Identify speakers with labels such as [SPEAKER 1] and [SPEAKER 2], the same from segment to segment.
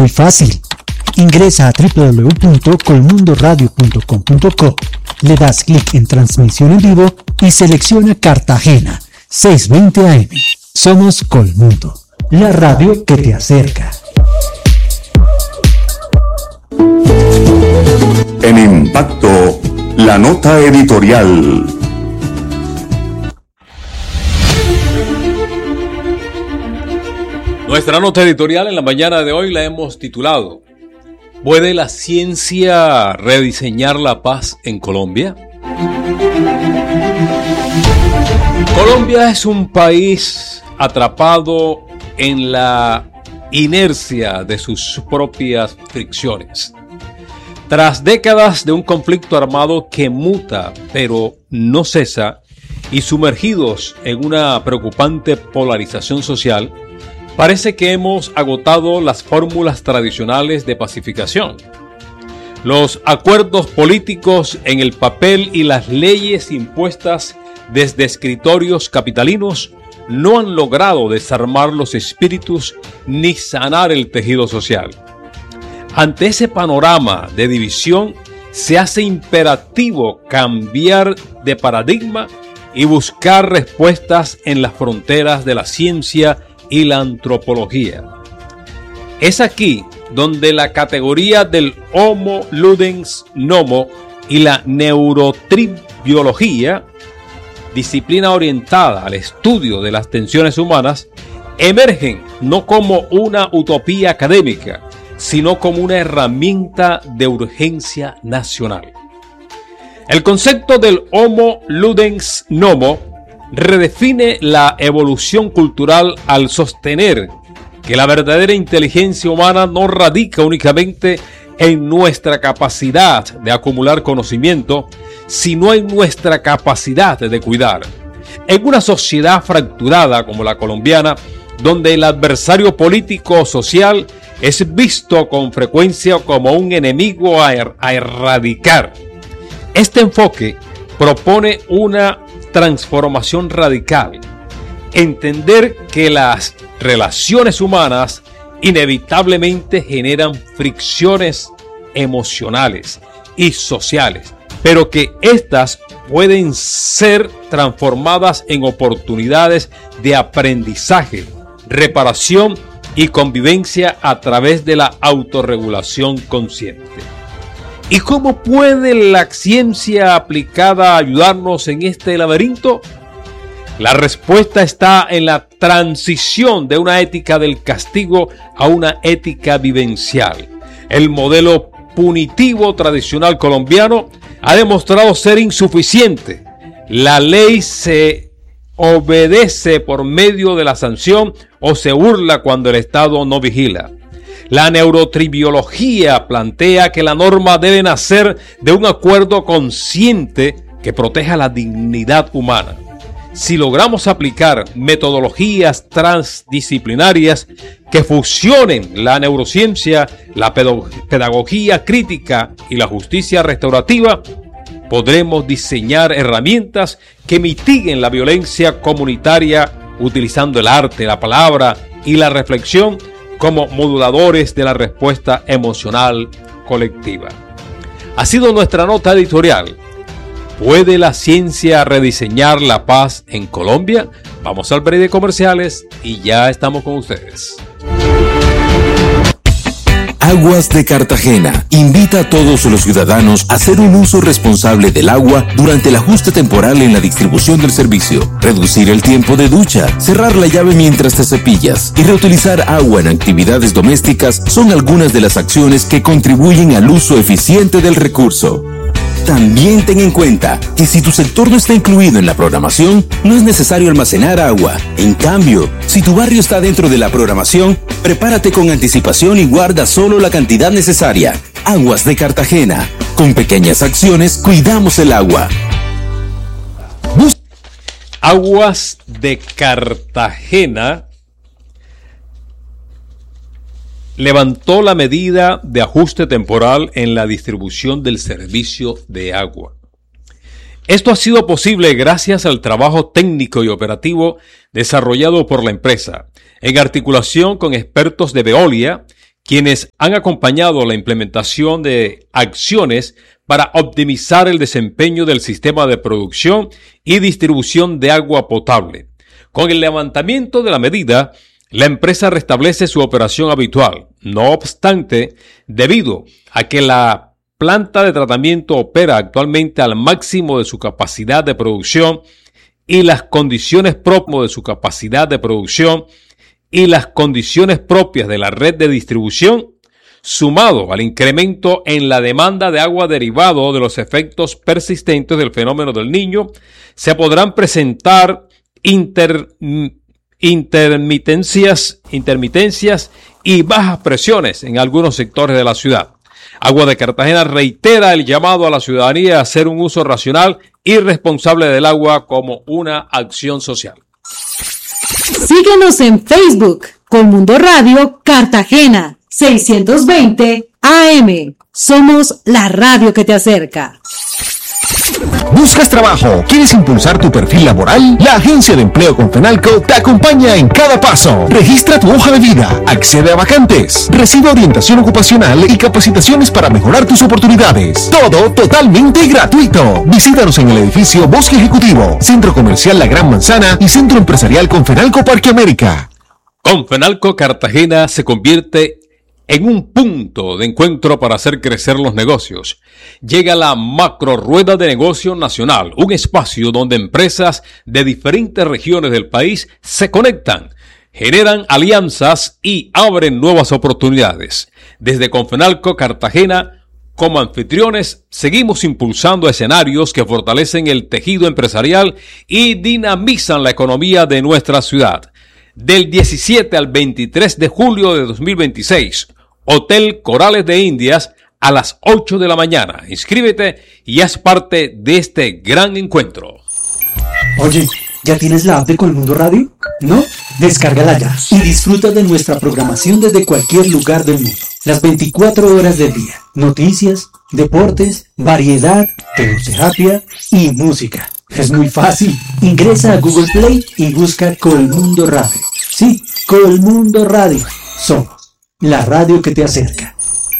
[SPEAKER 1] Muy fácil. Ingresa a www.colmundoradio.com.co, le das clic en transmisión en vivo y selecciona Cartagena 620 AM. Somos Colmundo, la radio que te acerca.
[SPEAKER 2] En Impacto, la nota editorial.
[SPEAKER 3] Nuestra nota editorial en la mañana de hoy la hemos titulado ¿Puede la ciencia rediseñar la paz en Colombia? Colombia es un país atrapado en la inercia de sus propias fricciones. Tras décadas de un conflicto armado que muta pero no cesa y sumergidos en una preocupante polarización social, parece que hemos agotado las fórmulas tradicionales de pacificación. Los acuerdos políticos en el papel y las leyes impuestas desde escritorios capitalinos no han logrado desarmar los espíritus ni sanar el tejido social. Ante ese panorama de división, se hace imperativo cambiar de paradigma y buscar respuestas en las fronteras de la ciencia y la antropología. Es aquí donde la categoría del Homo Ludens Nomo y la neurotribiología, disciplina orientada al estudio de las tensiones humanas, emergen no como una utopía académica, sino como una herramienta de urgencia nacional. El concepto del Homo Ludens Nomo redefine la evolución cultural al sostener que la verdadera inteligencia humana no radica únicamente en nuestra capacidad de acumular conocimiento, sino en nuestra capacidad de cuidar. En una sociedad fracturada como la colombiana, donde el adversario político o social es visto con frecuencia como un enemigo a erradicar, este enfoque propone una transformación radical. Entender que las relaciones humanas inevitablemente generan fricciones emocionales y sociales, pero que éstas pueden ser transformadas en oportunidades de aprendizaje, reparación y convivencia a través de la autorregulación consciente. ¿Y cómo puede la ciencia aplicada ayudarnos en este laberinto? La respuesta está en la transición de una ética del castigo a una ética vivencial. El modelo punitivo tradicional colombiano ha demostrado ser insuficiente. La ley se obedece por medio de la sanción o se burla cuando el Estado no vigila. La neurotribiología plantea que la norma debe nacer de un acuerdo consciente que proteja la dignidad humana. Si logramos aplicar metodologías transdisciplinarias que fusionen la neurociencia, la pedagogía crítica y la justicia restaurativa, podremos diseñar herramientas que mitiguen la violencia comunitaria utilizando el arte, la palabra y la reflexión como moduladores de la respuesta emocional colectiva. Ha sido nuestra nota editorial. ¿Puede la ciencia rediseñar la paz en Colombia? Vamos al break de comerciales y ya estamos con ustedes.
[SPEAKER 4] Aguas de Cartagena invita a todos los ciudadanos a hacer un uso responsable del agua durante el ajuste temporal en la distribución del servicio, reducir el tiempo de ducha, cerrar la llave mientras te cepillas y reutilizar agua en actividades domésticas son algunas de las acciones que contribuyen al uso eficiente del recurso. También ten en cuenta que si tu sector no está incluido en la programación, no es necesario almacenar agua. En cambio, si tu barrio está dentro de la programación, prepárate con anticipación y guarda solo la cantidad necesaria. Aguas de Cartagena. Con pequeñas acciones, cuidamos el agua.
[SPEAKER 3] Aguas de Cartagena levantó la medida de ajuste temporal en la distribución del servicio de agua. Esto ha sido posible gracias al trabajo técnico y operativo desarrollado por la empresa, en articulación con expertos de Veolia, quienes han acompañado la implementación de acciones para optimizar el desempeño del sistema de producción y distribución de agua potable. Con el levantamiento de la medida, la empresa restablece su operación habitual. No obstante, debido a que la planta de tratamiento opera actualmente al máximo de su capacidad de producción y las condiciones propias de su capacidad de producción y las condiciones propias de la red de distribución, sumado al incremento en la demanda de agua derivado de los efectos persistentes del fenómeno del Niño, se podrán presentar intermitencias y bajas presiones en algunos sectores de la ciudad. Agua de Cartagena reitera el llamado a la ciudadanía a hacer un uso racional y responsable del agua como una acción social.
[SPEAKER 5] Síguenos en Facebook, Colmundo Radio Cartagena, 620 AM. Somos la radio que te acerca.
[SPEAKER 6] ¿Buscas trabajo? ¿Quieres impulsar tu perfil laboral? La Agencia de Empleo Confenalco te acompaña en cada paso. Registra tu hoja de vida, accede a vacantes, recibe orientación ocupacional y capacitaciones para mejorar tus oportunidades. Todo totalmente gratuito. Visítanos en el edificio Bosque Ejecutivo, Centro Comercial La Gran Manzana y Centro Empresarial Confenalco Parque América.
[SPEAKER 3] Confenalco Cartagena se convierte en un punto de encuentro para hacer crecer los negocios. Llega la Macro Rueda de Negocio Nacional, un espacio donde empresas de diferentes regiones del país se conectan, generan alianzas y abren nuevas oportunidades. Desde Confenalco Cartagena, como anfitriones, seguimos impulsando escenarios que fortalecen el tejido empresarial y dinamizan la economía de nuestra ciudad. Del 17 al 23 de julio de 2026, Hotel Corales de Indias a las 8 de la mañana. Inscríbete y haz parte de este gran encuentro.
[SPEAKER 1] Oye, ¿ya tienes la app de Colmundo Radio? ¿No? Descárgala ya y disfruta de nuestra programación desde cualquier lugar del mundo. Las 24 horas del día. Noticias, deportes, variedad, terapia y música. Es muy fácil. Ingresa a Google Play y busca Colmundo Radio. Sí, Colmundo Radio. Somos la radio que te acerca.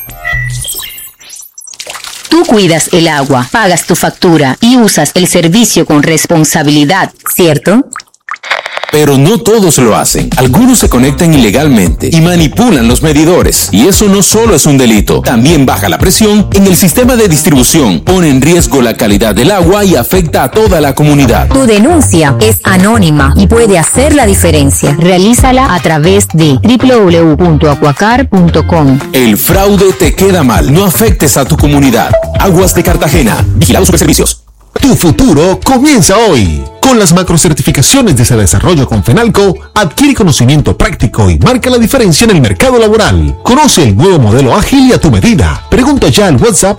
[SPEAKER 7] Tú cuidas el agua, pagas tu factura y usas el servicio con responsabilidad, ¿cierto?
[SPEAKER 4] Pero no todos lo hacen. Algunos se conectan ilegalmente y manipulan los medidores. Y eso no solo es un delito, también baja la presión en el sistema de distribución, pone en riesgo la calidad del agua y afecta a toda la comunidad.
[SPEAKER 7] Tu denuncia es anónima y puede hacer la diferencia. Realízala a través de www.acuacar.com.
[SPEAKER 4] El fraude te queda mal. No afectes a tu comunidad. Aguas de Cartagena. Vigilados Superservicios.
[SPEAKER 6] Tu futuro comienza hoy. Con las macrocertificaciones de Desarrollo Confenalco, adquiere conocimiento práctico y marca la diferencia en el mercado laboral. Conoce el nuevo modelo ágil y a tu medida. Pregunta ya al WhatsApp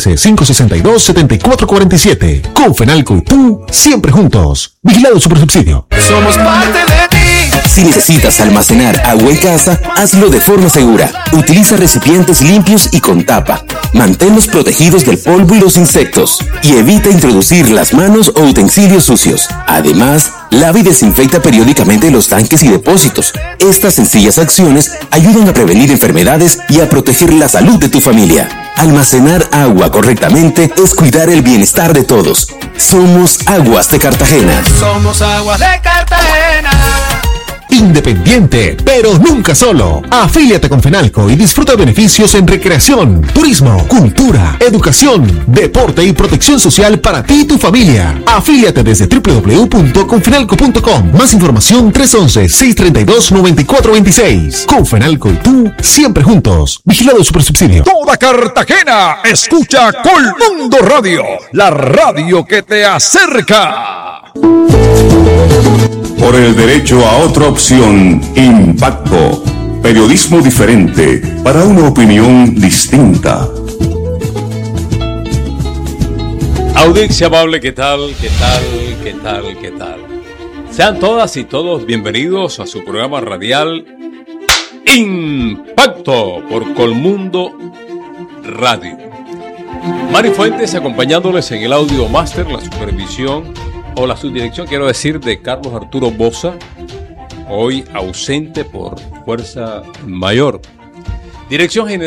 [SPEAKER 6] 313-562-7447. Confenalco y tú, siempre juntos. Vigilado Supersubsidio.
[SPEAKER 8] Somos parte de ti.
[SPEAKER 4] Si necesitas almacenar agua en casa, hazlo de forma segura. Utiliza recipientes limpios y con tapa. Manténlos protegidos del polvo y los insectos. Y evita introducir las manos o utensilios sucios. Además, lava y desinfecta periódicamente los tanques y depósitos. Estas sencillas acciones ayudan a prevenir enfermedades y a proteger la salud de tu familia. Almacenar agua correctamente es cuidar el bienestar de todos. Somos Aguas de Cartagena.
[SPEAKER 8] Somos Aguas de Cartagena.
[SPEAKER 6] Independiente, pero nunca solo. Afíliate con Fenalco y disfruta beneficios en recreación, turismo, cultura, educación, deporte y protección social para ti y tu familia. Afíliate desde www.confenalco.com. Más información 311-632-9426. Confenalco y tú, siempre juntos. Vigilado Supersubsidio.
[SPEAKER 9] Toda Cartagena escucha Colmundo Radio, la radio que te acerca.
[SPEAKER 2] Por el derecho a otra opción, Impacto. Periodismo diferente para una opinión distinta.
[SPEAKER 3] Audiencia amable, ¿qué tal? ¿Qué tal? ¿Qué tal? ¿Qué tal? Sean todas y todos bienvenidos a su programa radial Impacto por Colmundo Radio. Mari Fuentes acompañándoles en el audio máster, la supervisión o la subdirección, quiero decir, de Carlos Arturo Boza, hoy ausente por fuerza mayor. Dirección General